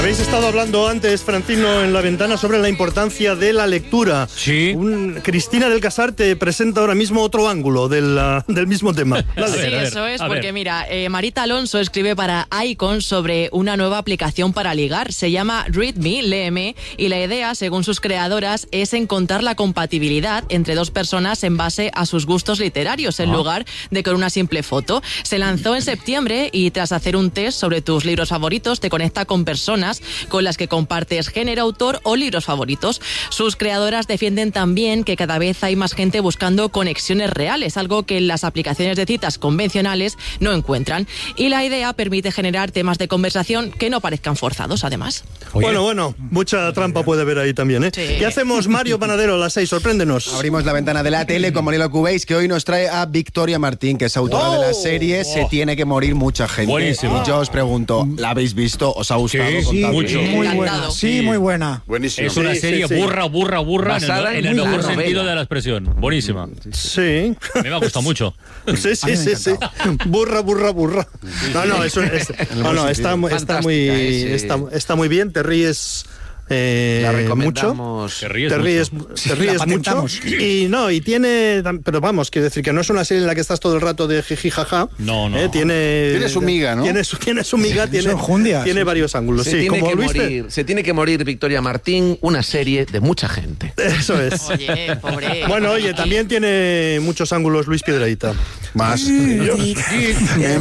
Habéis estado hablando antes, Francino, en La Ventana, sobre la importancia de la lectura. Sí. Cristina del Casar te presenta ahora mismo otro ángulo del mismo tema. Sí, eso es, porque mira, Marita Alonso escribe para Icon sobre una nueva aplicación para ligar. Se llama Read Me, léeme, y la idea, según sus creadoras, es encontrar la compatibilidad entre dos personas en base a sus gustos literarios, en lugar de con una simple foto. Se lanzó en septiembre y tras hacer un test sobre tus libros favoritos, te conecta con personas con las que compartes género, autor o libros favoritos. Sus creadoras defienden también que cada vez hay más gente buscando conexiones reales, algo que en las aplicaciones de citas convencionales no encuentran. Y la idea permite generar temas de conversación que no parezcan forzados, además. Oye. Bueno, mucha trampa puede haber ahí también, ¿eh? Sí. ¿Qué hacemos, Mario Panadero, a las 6? Sorpréndenos. Abrimos la ventana de la tele con Manilo Cubéis, que hoy nos trae a Victoria Martín, que es autora de la serie Se tiene que morir mucha gente. Buenísimo. Y yo os pregunto, ¿la habéis visto? ¿Os ha gustado? Sí, mucho. Muy buena. Sí, muy buena. Buenísimo. Es una serie burra en el mejor sentido de la expresión. Buenísima. Sí. A mí me ha gustado mucho. Sí. Burra. No, eso es. No, está muy bien, te ríes. La recomendamos. Mucho. Te ríes mucho. Y tiene, pero vamos, quiero decir que no es una serie en la que estás todo el rato de jiji jaja. No. Tiene su miga, ¿no? Tiene su miga, tiene varios ángulos. Se tiene que morir Victoria Martín, una serie de mucha gente. Eso es. Oye, pobre. Bueno, también tiene muchos ángulos Luis Piedrahita. Más.